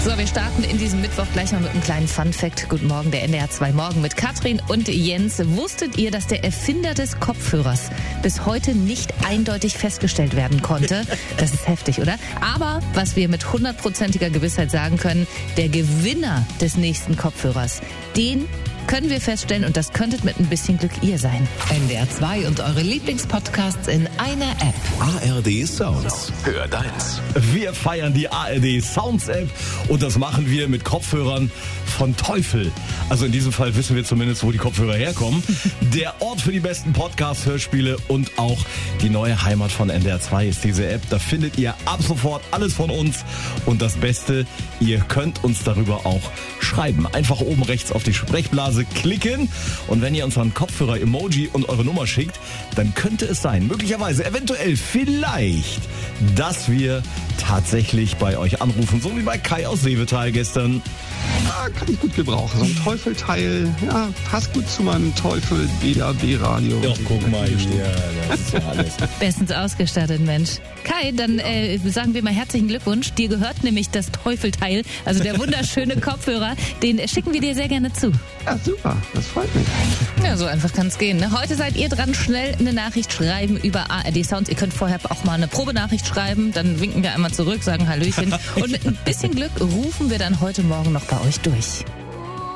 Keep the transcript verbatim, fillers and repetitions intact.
So, wir starten in diesem Mittwoch gleich mal mit einem kleinen Fun-Fact. Guten Morgen, der N D R zwei Morgen mit Katrin und Jens. Wusstet ihr, dass der Erfinder des Kopfhörers bis heute nicht eindeutig festgestellt werden konnte? Das ist heftig, oder? Aber was wir mit hundertprozentiger Gewissheit sagen können, der Gewinner des nächsten Kopfhörers, den können wir feststellen, und das könntet mit ein bisschen Glück ihr sein. N D R zwei und eure Lieblingspodcasts in einer App. A R D Sounds. Hör deins. Wir feiern die A R D Sounds App und das machen wir mit Kopfhörern von Teufel. Also in diesem Fall wissen wir zumindest, wo die Kopfhörer herkommen. Der Ort für die besten Podcasts, Hörspiele und auch die neue Heimat von N D R zwei ist diese App. Da findet ihr ab sofort alles von uns und das Beste, ihr könnt uns darüber auch schreiben. Einfach oben rechts auf die Sprechblase klicken und wenn ihr uns ein Kopfhörer-Emoji und eure Nummer schickt, dann könnte es sein, möglicherweise, eventuell, vielleicht, dass wir tatsächlich bei euch anrufen, so wie bei Kai aus Seevetal gestern. Ja, kann ich gut gebrauchen. So ein Teufelteil, ja, passt gut zu meinem Teufel D A B-Radio. Doch, guck mal hier, das ist ja alles. Bestens ausgestattet, Mensch. Kai, dann äh, sagen wir mal herzlichen Glückwunsch. Dir gehört nämlich das Teufelteil, also der wunderschöne Kopfhörer. Den schicken wir dir sehr gerne zu. Ja, super, das freut mich. Ja, so einfach kann es gehen. Ne? Heute seid ihr dran, schnell eine Nachricht schreiben über A R D Sounds. Ihr könnt vorher auch mal eine Probenachricht schreiben, dann winken wir einmal zurück, sagen Hallöchen. Und mit ein bisschen Glück rufen wir dann heute Morgen noch bei euch durch.